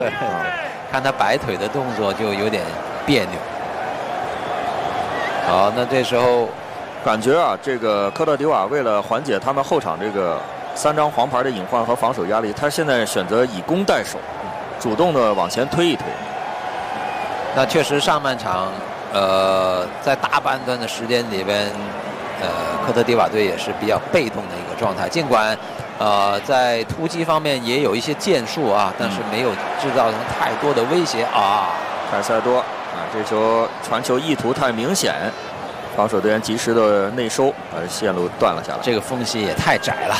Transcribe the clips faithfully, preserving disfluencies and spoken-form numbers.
看他摆腿的动作就有点别扭。好，那这时候感觉啊，这个科特迪瓦为了缓解他们后场这个三张黄牌的隐患和防守压力，他现在选择以攻代守，主动的往前推一推。 那确实上半场，呃，在大半段的时间里边，呃，科特迪瓦队也是比较被动的一个状态。尽管，呃，在突击方面也有一些建树啊，但是没有制造成太多的威胁啊。 凯塞多啊，这球传球意图太明显，防守队员及时的内收，把线路断了下来。 这个缝隙也太窄了。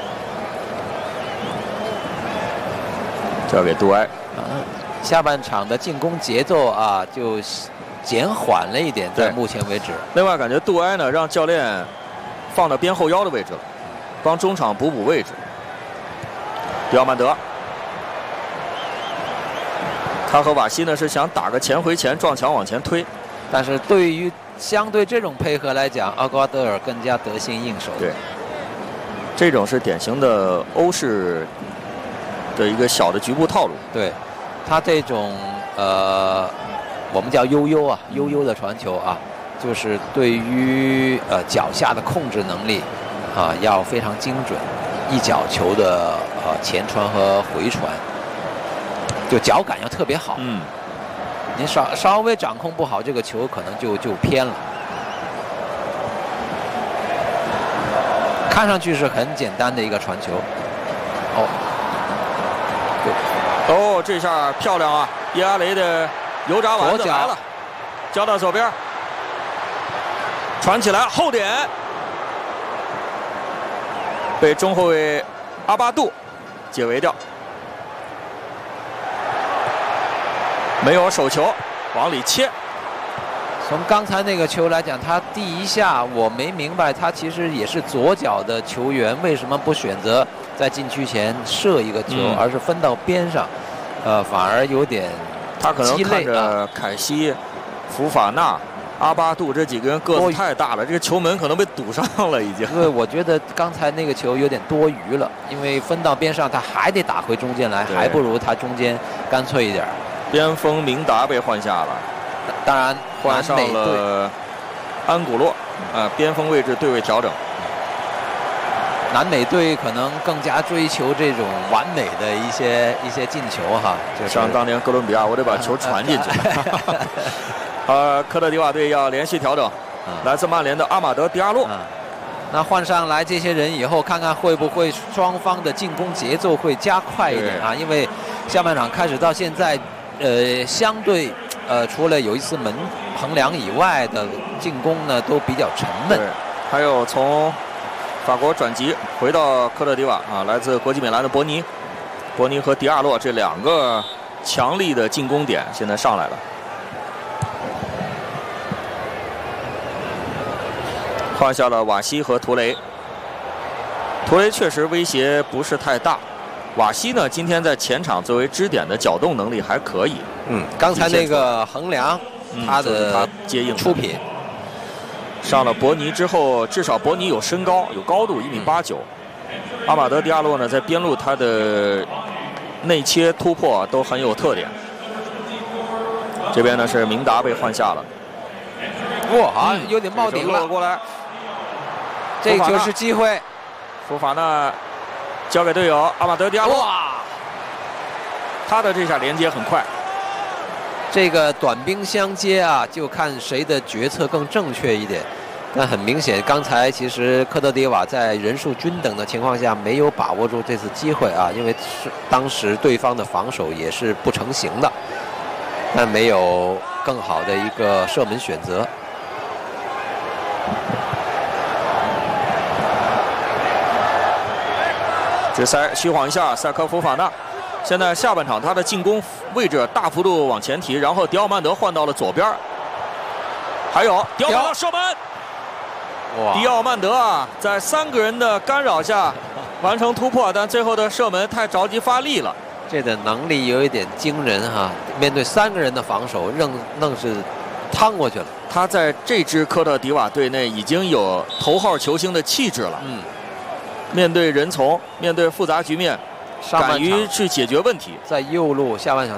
交给杜埃。 啊，下半场的进攻节奏啊，就减缓了一点，在目前为止。 另外，感觉杜埃呢，让教练放到边后腰的位置了，帮中场补补位置。迪奥曼德，他和瓦西呢是想打个前回前撞墙往前推， 但是对于相对这种配合来讲，厄瓜多尔更加得心应手。 对，这种是典型的欧式的一个小的局部套路。 对，他这种呃，我们叫悠悠啊，悠悠的传球啊，就是对于呃脚下的控制能力啊要非常精准，一脚球的呃前传和回传，就脚感要特别好。 嗯， 您稍稍微掌控不好，这个球可能就就偏了。看上去是很简单的一个传球，哦。 哦，这下漂亮啊！叶阿雷的油炸丸子来了，交到左边，传起来后点，被中后卫阿巴杜解围掉，没有手球，往里切。 从刚才那个球来讲，他第一下我没明白，他其实也是左脚的球员，为什么不选择在禁区前射一个球，嗯、而是分到边上？呃，反而有点他可能看着凯西、福法纳、阿巴杜这几个人个子太大了，这个球门可能被堵上了已经。 对，我觉得刚才那个球有点多余了，因为分到边上他还得打回中间来，还不如他中间干脆一点。 边锋明达被换下了， 当然换上了安古洛，呃，边锋位置对位调整。 南美队可能更加追求这种完美的一些一些进球哈，就像当年哥伦比亚，我得把球传进去。呃，科特迪瓦队要连续调整，来自曼联的阿马德·迪亚洛。 那换上来这些人以后，看看会不会双方的进攻节奏会加快一点啊？因为下半场开始到现在，呃，相对呃，除了有一次门横梁以外的进攻呢，都比较沉闷。 还有从法国转籍回到科特迪瓦啊，来自国际米兰的伯尼，伯尼和迪亚洛这两个强力的进攻点现在上来了。换下了瓦西和图雷，图雷确实威胁不是太大，瓦西呢今天在前场作为支点的搅动能力还可以。 嗯，刚才那个横梁， 嗯、 他的他接应出品。 上了伯尼之后，至少伯尼有身高，有高度，一米八九。阿马德·迪亚洛呢，在边路他的内切突破都很有特点。这边呢是明达被换下了， 哇，嗯、有点冒顶了。 过来， 这就是机会。 福法纳交给队友阿马德·迪亚洛，哇，他的这下连接很快。 这个短兵相接啊，就看谁的决策更正确一点。但很明显，刚才其实科特迪瓦在人数均等的情况下，没有把握住这次机会啊，因为是当时对方的防守也是不成形的，但没有更好的一个射门选择。 直塞虚晃一下，塞科福法纳。现在下半场他的进攻位置大幅度往前提，然后迪奥曼德换到了左边，还有迪奥曼德射门，迪奥曼德啊，在三个人的干扰下完成突破，但最后的射门太着急发力了。 这的能力有一点惊人哈，面对三个人的防守，愣愣是趟过去了。 他在这支科特迪瓦队内已经有头号球星的气质了。 嗯， 面对人从，面对复杂局面。敢于去解决问题， 在右路下半场